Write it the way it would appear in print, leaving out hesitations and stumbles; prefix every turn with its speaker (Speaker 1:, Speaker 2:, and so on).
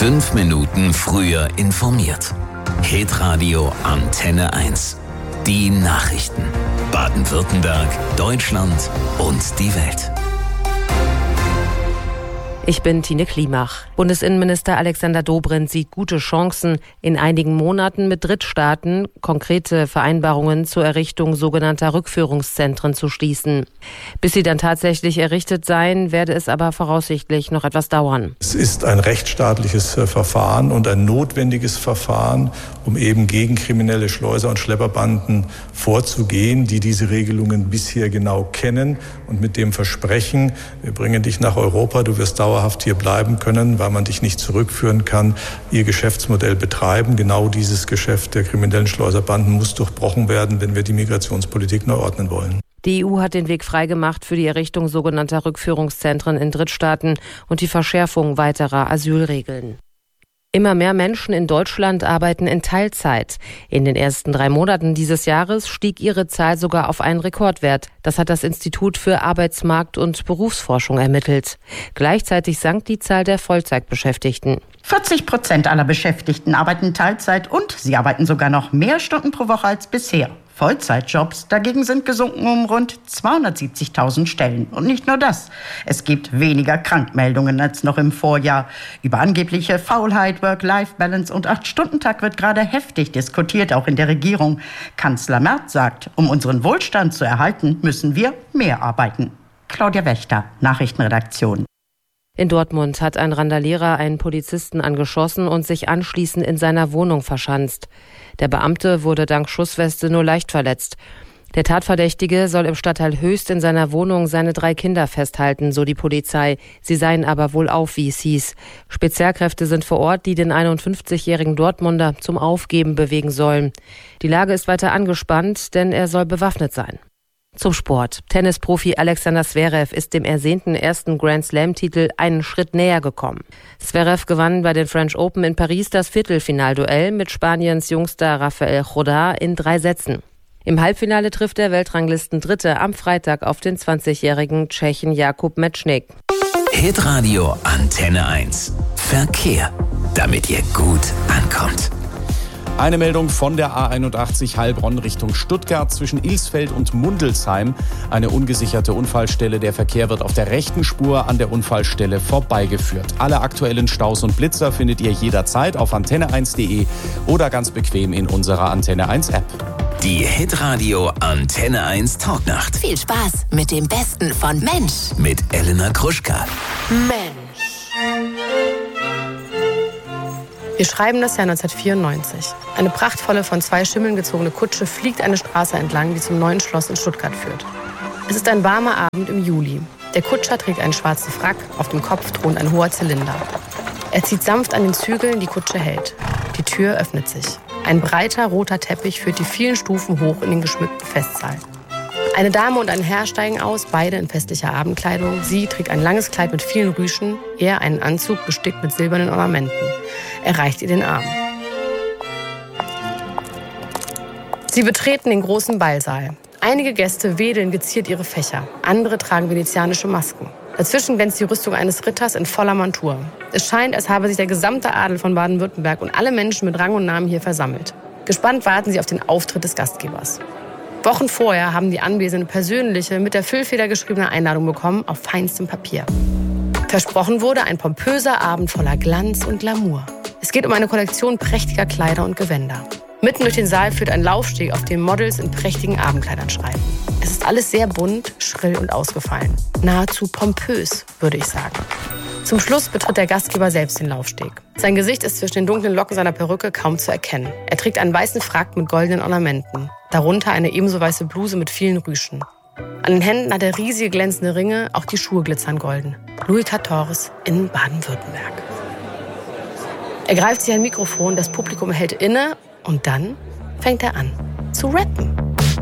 Speaker 1: 5 Minuten früher informiert. Hitradio Antenne 1. Die Nachrichten. Baden-Württemberg, Deutschland und die Welt.
Speaker 2: Ich bin Tine Klimach. Bundesinnenminister Alexander Dobrindt sieht gute Chancen, in einigen Monaten mit Drittstaaten konkrete Vereinbarungen zur Errichtung sogenannter Rückführungszentren zu schließen. Bis sie dann tatsächlich errichtet seien, werde es aber voraussichtlich noch etwas dauern.
Speaker 3: Es ist ein rechtsstaatliches Verfahren und ein notwendiges Verfahren, um eben gegen kriminelle Schleuser und Schlepperbanden vorzugehen, die diese Regelungen bisher genau kennen und mit dem Versprechen, wir bringen dich nach Europa, du wirst dauerhaft hier bleiben können, weil man dich nicht zurückführen kann, ihr Geschäftsmodell betreiben. Genau dieses Geschäft der kriminellen Schleuserbanden muss durchbrochen werden, wenn wir die Migrationspolitik neu ordnen wollen.
Speaker 2: Die EU hat den Weg freigemacht für die Errichtung sogenannter Rückführungszentren in Drittstaaten und die Verschärfung weiterer Asylregeln. Immer mehr Menschen in Deutschland arbeiten in Teilzeit. In den ersten 3 Monaten dieses Jahres stieg ihre Zahl sogar auf einen Rekordwert. Das hat das Institut für Arbeitsmarkt- und Berufsforschung ermittelt. Gleichzeitig sank die Zahl der Vollzeitbeschäftigten.
Speaker 4: 40% aller Beschäftigten arbeiten Teilzeit und sie arbeiten sogar noch mehr Stunden pro Woche als bisher. Vollzeitjobs dagegen sind gesunken um rund 270.000 Stellen. Und nicht nur das. Es gibt weniger Krankmeldungen als noch im Vorjahr. Über angebliche Faulheit, Work-Life-Balance und 8-Stunden-Tag wird gerade heftig diskutiert, auch in der Regierung. Kanzler Merz sagt, um unseren Wohlstand zu erhalten, müssen wir mehr arbeiten. Claudia Wächter, Nachrichtenredaktion.
Speaker 2: In Dortmund hat ein Randalierer einen Polizisten angeschossen und sich anschließend in seiner Wohnung verschanzt. Der Beamte wurde dank Schussweste nur leicht verletzt. Der Tatverdächtige soll im Stadtteil Höchst in seiner Wohnung seine 3 Kinder festhalten, so die Polizei. Sie seien aber wohlauf, wie es hieß. Spezialkräfte sind vor Ort, die den 51-jährigen Dortmunder zum Aufgeben bewegen sollen. Die Lage ist weiter angespannt, denn er soll bewaffnet sein. Zum Sport. Tennisprofi Alexander Zverev ist dem ersehnten ersten Grand-Slam-Titel einen Schritt näher gekommen. Zverev gewann bei den French Open in Paris das Viertelfinalduell mit Spaniens Jungster Rafael Jodar in 3 Sätzen. Im Halbfinale trifft der Weltranglisten-Dritte am Freitag auf den 20-jährigen Tschechen Jakub Mečnik.
Speaker 1: Hitradio Antenne 1. Verkehr. Damit ihr gut ankommt.
Speaker 5: Eine Meldung von der A81 Heilbronn Richtung Stuttgart zwischen Ilsfeld und Mundelsheim. Eine ungesicherte Unfallstelle. Der Verkehr wird auf der rechten Spur an der Unfallstelle vorbeigeführt. Alle aktuellen Staus und Blitzer findet ihr jederzeit auf antenne1.de oder ganz bequem in unserer Antenne 1 App.
Speaker 1: Die Hitradio Antenne 1 Talknacht.
Speaker 6: Viel Spaß mit dem Besten von Mensch.
Speaker 1: Mit Elena Gruschka.
Speaker 7: Mensch. Wir schreiben das Jahr 1994. Eine prachtvolle, von 2 Schimmeln gezogene Kutsche fliegt eine Straße entlang, die zum Neuen Schloss in Stuttgart führt. Es ist ein warmer Abend im Juli. Der Kutscher trägt einen schwarzen Frack, auf dem Kopf thront ein hoher Zylinder. Er zieht sanft an den Zügeln, die Kutsche hält. Die Tür öffnet sich. Ein breiter, roter Teppich führt die vielen Stufen hoch in den geschmückten Festsaal. Eine Dame und ein Herr steigen aus, beide in festlicher Abendkleidung. Sie trägt ein langes Kleid mit vielen Rüschen, er einen Anzug bestickt mit silbernen Ornamenten. Er reicht ihr den Arm. Sie betreten den großen Ballsaal. Einige Gäste wedeln geziert ihre Fächer, andere tragen venezianische Masken. Dazwischen glänzt die Rüstung eines Ritters in voller Montur. Es scheint, als habe sich der gesamte Adel von Baden-Württemberg und alle Menschen mit Rang und Namen hier versammelt. Gespannt warten sie auf den Auftritt des Gastgebers. Wochen vorher haben die Anwesenden persönliche, mit der Füllfeder geschriebene Einladung bekommen, auf feinstem Papier. Versprochen wurde ein pompöser Abend voller Glanz und Glamour. Es geht um eine Kollektion prächtiger Kleider und Gewänder. Mitten durch den Saal führt ein Laufsteg, auf dem Models in prächtigen Abendkleidern schreiten. Es ist alles sehr bunt, schrill und ausgefallen. Nahezu pompös, würde ich sagen. Zum Schluss betritt der Gastgeber selbst den Laufsteg. Sein Gesicht ist zwischen den dunklen Locken seiner Perücke kaum zu erkennen. Er trägt einen weißen Frack mit goldenen Ornamenten. Darunter eine ebenso weiße Bluse mit vielen Rüschen. An den Händen hat er riesige glänzende Ringe, auch die Schuhe glitzern golden. Louis XIV in Baden-Württemberg. Er greift sich ein Mikrofon, das Publikum hält inne und dann fängt er an zu rappen.